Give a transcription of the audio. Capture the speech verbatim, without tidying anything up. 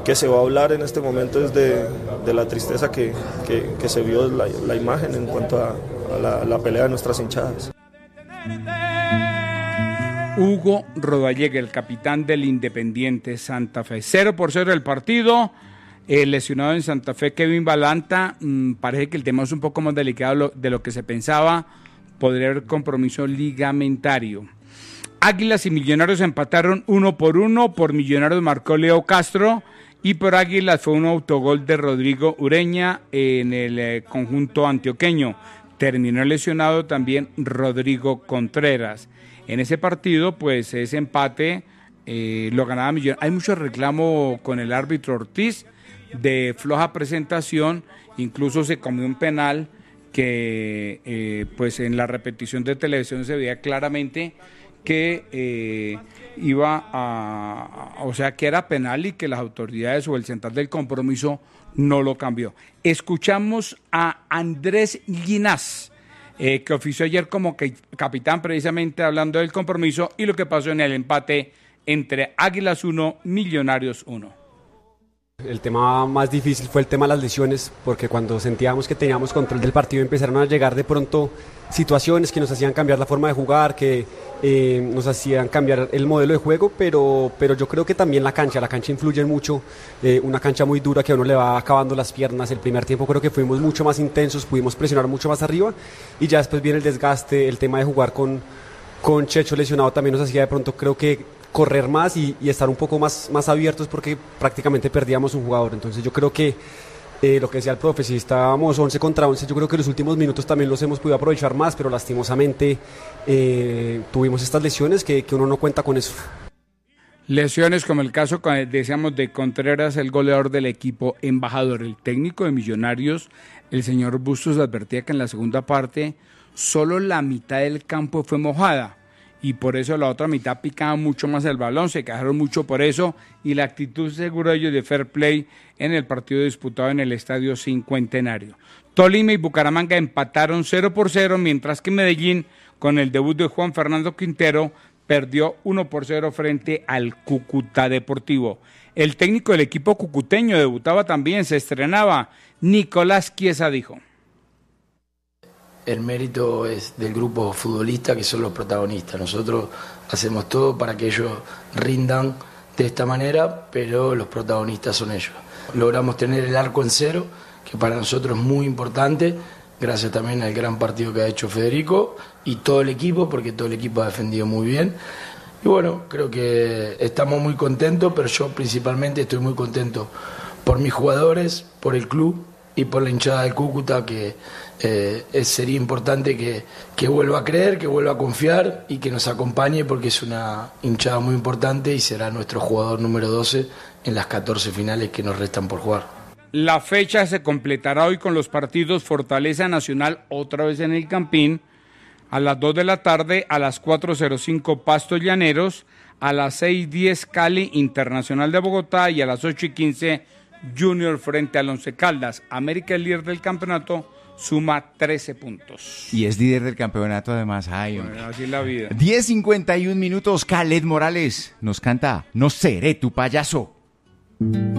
que se va a hablar en este momento es de, de la tristeza que, que, que se vio la, la imagen en cuanto a, a la, la pelea de nuestras hinchadas. Hugo Rodallega, el capitán del Independiente Santa Fe. Cero por cero el partido. El lesionado en Santa Fe, Kevin Balanta, mmm, parece que el tema es un poco más delicado de lo, de lo que se pensaba. Podría haber compromiso ligamentario. Águilas y Millonarios empataron uno por uno. Por Millonarios marcó Leo Castro y por Águilas fue un autogol de Rodrigo Ureña en el eh, conjunto antioqueño. Terminó lesionado también Rodrigo Contreras. En ese partido, pues ese empate eh, lo ganaba Millonarios. Hay mucho reclamo con el árbitro Ortiz de floja presentación, incluso se comió un penal que eh, pues en la repetición de televisión se veía claramente que eh, iba a, a, o sea que era penal y que las autoridades o el central del compromiso no lo cambió. Escuchamos a Andrés Ginás, eh, que ofició ayer como que, capitán precisamente hablando del compromiso y lo que pasó en el empate entre Águilas uno, Millonarios uno. El tema más difícil fue el tema de las lesiones, porque cuando sentíamos que teníamos control del partido empezaron a llegar de pronto situaciones que nos hacían cambiar la forma de jugar, que eh, nos hacían cambiar el modelo de juego, pero, pero yo creo que también la cancha, la cancha influye mucho, eh, una cancha muy dura que a uno le va acabando las piernas. El primer tiempo creo que fuimos mucho más intensos, pudimos presionar mucho más arriba y ya después viene el desgaste, el tema de jugar con, con Checho lesionado también nos hacía de pronto creo que correr más y, y estar un poco más, más abiertos porque prácticamente perdíamos un jugador. Entonces yo creo que eh, lo que decía el profe, si estábamos once contra once, yo creo que los últimos minutos también los hemos podido aprovechar más, pero lastimosamente eh, tuvimos estas lesiones que, que uno no cuenta con eso. Lesiones como el caso, decíamos, de Contreras, el goleador del equipo embajador. El técnico de Millonarios, el señor Bustos, advertía que en la segunda parte solo la mitad del campo fue mojada y por eso la otra mitad picaba mucho más el balón, se quejaron mucho por eso y la actitud seguro de ellos de fair play en el partido disputado en el Estadio Cincuentenario. Tolima y Bucaramanga empataron cero por cero, mientras que Medellín, con el debut de Juan Fernando Quintero, perdió uno por cero frente al Cúcuta Deportivo. El técnico del equipo cucuteño debutaba también, se estrenaba. Nicolás Chiesa dijo: el mérito es del grupo futbolista, que son los protagonistas. Nosotros hacemos todo para que ellos rindan de esta manera, pero los protagonistas son ellos. Logramos tener el arco en cero, que para nosotros es muy importante, gracias también al gran partido que ha hecho Federico y todo el equipo, porque todo el equipo ha defendido muy bien. Y bueno, creo que estamos muy contentos, pero yo principalmente estoy muy contento por mis jugadores, por el club y por la hinchada del Cúcuta, que eh, es, sería importante que, que vuelva a creer, que vuelva a confiar y que nos acompañe, porque es una hinchada muy importante y será nuestro jugador número doce en las catorce finales que nos restan por jugar. La fecha se completará hoy con los partidos Fortaleza Nacional otra vez en el Campín, a las dos de la tarde, a las cuatro cero cinco Pasto Llaneros, a las seis diez Cali Internacional de Bogotá y a las ocho y quince Junior frente al Once Caldas. América, el líder del campeonato, suma trece puntos. Y es líder del campeonato además. Ay, hombre. Bueno, así es la vida. diez cincuenta y un minutos, Khaled Morales nos canta No seré tu payaso.